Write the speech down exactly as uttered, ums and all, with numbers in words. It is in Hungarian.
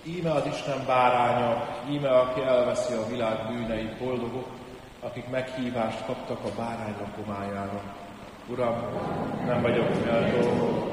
Íme az Isten báránya, íme aki elveszi a világ bűneit, boldogok, akik meghívást kaptak a bárány lakomájára. Uram, nem vagyok méltó,